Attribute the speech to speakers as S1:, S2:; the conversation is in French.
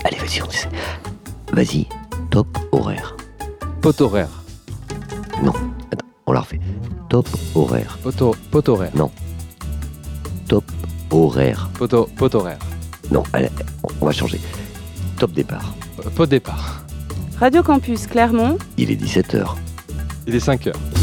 S1: Allez, vas-y, on essaie. Vas-y, top horaire.
S2: Pot horaire.
S1: Non, attends, on la refait. Top horaire.
S2: Pot horaire.
S1: Non. Top horaire.
S2: Pot horaire.
S1: Non, allez, on va changer. Top départ.
S2: Pot départ.
S3: Radio Campus Clermont.
S1: Il est 17h.
S2: Il est 5h.